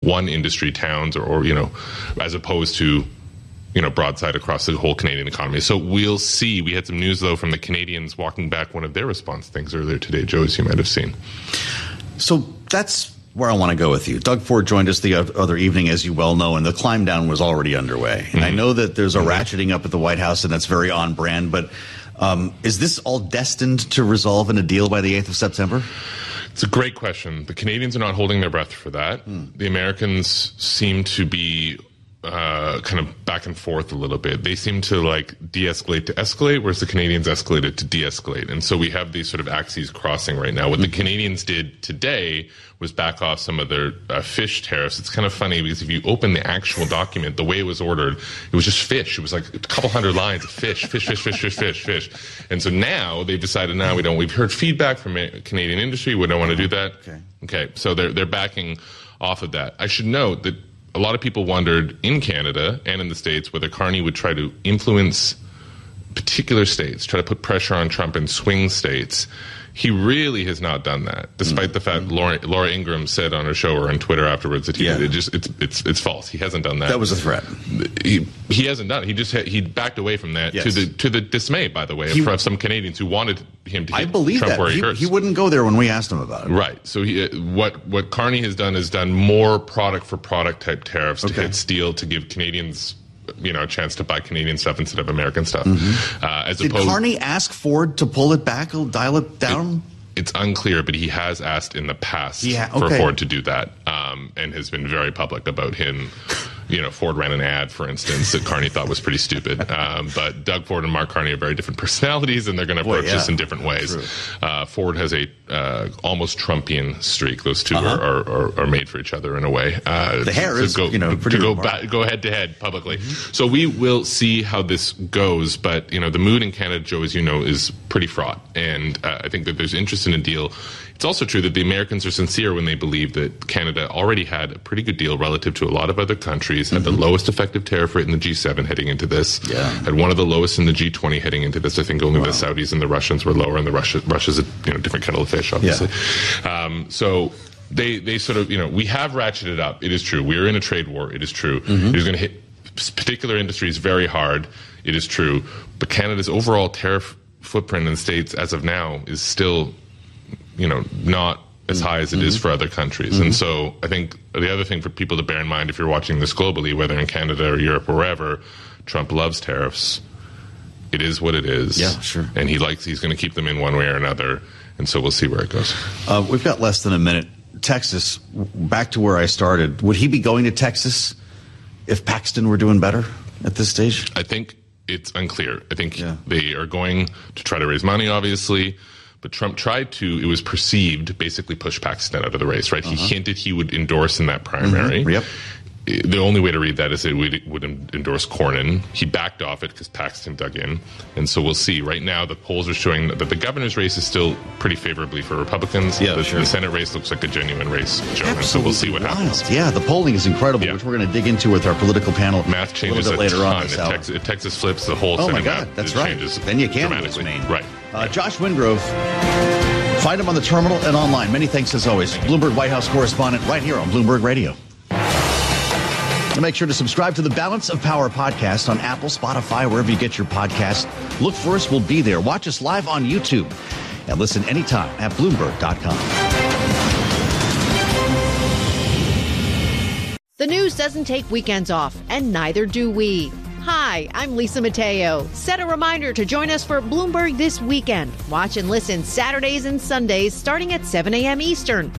one industry towns or as opposed to, broadside across the whole Canadian economy. So we'll see. We had some news, though, from the Canadians walking back one of their response things earlier today, Joe, as you might have seen. So that's where I want to go with you. Doug Ford joined us the other evening, as you well know, and the climb down was already underway. And I know that there's a ratcheting up at the White House, and that's very on brand. But is this all destined to resolve in a deal by the 8th of September? It's a great question. The Canadians are not holding their breath for that. The Americans seem to be kind of back and forth a little bit. They seem to de-escalate to escalate, whereas the Canadians escalated to de-escalate. And so we have these sort of axes crossing right now. What the Canadians did today was back off some of their fish tariffs. It's kind of funny because if you open the actual document, the way it was ordered, it was just fish. It was like a couple hundred lines of fish. And so now they've decided, we've heard feedback from Canadian industry. We don't want to do that. Okay. So they're backing off of that. I should note that a lot of people wondered in Canada and in the States whether Carney would try to influence particular states, try to put pressure on Trump in swing states. He really has not done that, despite the fact Laura Ingraham said on her show or on Twitter afterwards that it's false. He hasn't done that. That was a threat. He hasn't done it. He backed away from that to the dismay, by the way, of some Canadians who wanted him to hit Trump where he hurts. He wouldn't go there when we asked him about it. Right. So what Carney has done more product for product type tariffs to hit steel to give Canadians a chance to buy Canadian stuff instead of American stuff. Did Carney ask Ford to pull it back or dial it down? It's unclear, but he has asked in the past for Ford to do that, and has been very public about him. Ford ran an ad, for instance, that Carney thought was pretty stupid. But Doug Ford and Mark Carney are very different personalities, and they're going to approach this in different ways. Ford has a almost Trumpian streak. Those two are made for each other in a way. The hair is, go head to head publicly. So we will see how this goes. But the mood in Canada, Joe, as you know, is pretty fraught, and I think that there's interest in a deal. It's also true that the Americans are sincere when they believe that Canada already had a pretty good deal relative to a lot of other countries, had the lowest effective tariff rate in the G7 heading into this, had one of the lowest in the G20 heading into this. I think only the Saudis and the Russians were lower, and Russia's a different kettle of fish, obviously. So they sort of, we have ratcheted up. It is true. We are in a trade war. It is true. It is going to hit particular industries very hard. It is true. But Canada's overall tariff footprint in the States as of now is still not as high as it is for other countries. And so I think the other thing for people to bear in mind, if you're watching this globally, whether in Canada or Europe or wherever, Trump loves tariffs. It is what it is. Yeah, sure. And he's going to keep them in one way or another. And so we'll see where it goes. We've got less than a minute. Texas, back to where I started. Would he be going to Texas if Paxton were doing better at this stage? I think it's unclear. I think they are going to try to raise money, obviously. But Trump tried to, it was perceived, basically push Paxton out of the race, right? He hinted he would endorse in that primary. Yep. The only way to read that is it would endorse Cornyn. He backed off it because Paxton dug in. And so we'll see. Right now, the polls are showing that the governor's race is still pretty favorably for Republicans. The Senate race looks like a genuine race, Joe. And so we'll see what happens. Yeah, the polling is incredible, which we're going to dig into with our political panel math changes a little bit later on. If Texas flips, the whole Senate map changes then you can dramatically. Maine. Right. Josh Wingrove, find him on the terminal and online. Many thanks as always. Bloomberg White House correspondent right here on Bloomberg Radio. And make sure to subscribe to the Balance of Power podcast on Apple, Spotify, wherever you get your podcasts. Look for us. We'll be there. Watch us live on YouTube and listen anytime at Bloomberg.com. The news doesn't take weekends off, and neither do we. Hi, I'm Lisa Mateo. Set a reminder to join us for Bloomberg This Weekend. Watch and listen Saturdays and Sundays starting at 7 a.m. Eastern.